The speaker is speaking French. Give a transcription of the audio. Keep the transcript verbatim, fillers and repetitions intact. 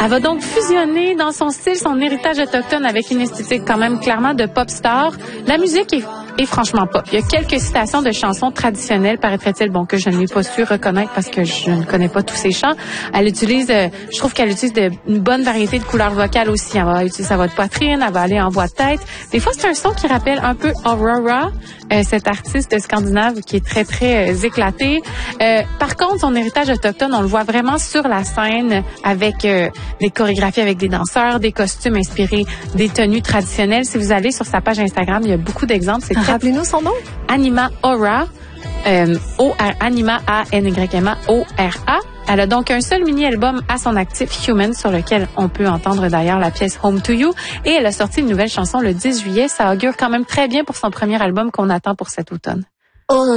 Elle va donc fusionner dans son style son héritage autochtone avec une esthétique quand même clairement de pop star. La musique est Et franchement pop. Il y a quelques citations de chansons traditionnelles, paraîtrait-il, bon, que je n'ai pas su reconnaître parce que je ne connais pas tous ces chants. Elle utilise, euh, je trouve qu'elle utilise de, une bonne variété de couleurs vocales aussi. Elle va utiliser sa voix de poitrine, elle va aller en voix de tête. Des fois, c'est un son qui rappelle un peu Aurora, euh, cette artiste scandinave qui est très, très euh, éclatée. Euh, par contre, son héritage autochtone, on le voit vraiment sur la scène avec euh, des chorégraphies avec des danseurs, des costumes inspirés des tenues traditionnelles. Si vous allez sur sa page Instagram, il y a beaucoup d'exemples. C'est Rappelez-nous son nom. Anima Aura, euh, O R Anima A N Y M A O R A. Elle a donc un seul mini-album à son actif, Human, sur lequel on peut entendre d'ailleurs la pièce Home to You. Et elle a sorti une nouvelle chanson le dix juillet. Ça augure quand même très bien pour son premier album qu'on attend pour cet automne. Oh.